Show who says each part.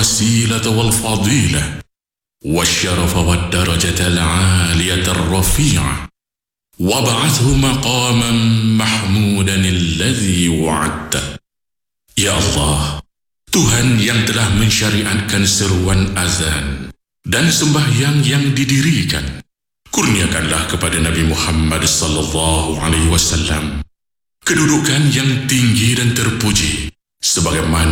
Speaker 1: الوسيلة والفضيلة والشرف والدرجة العالية الرفيعة وابعثه مقاما محمودا الذي وعدته. Ya Allah, Tuhan yang telah mensyariatkan seruan azan dan sembahyang yang didirikan, kurniakanlah kepada Nabi Muhammad sallallahu alaihi wasallam kedudukan yang tinggi dan terpuji sebagaimana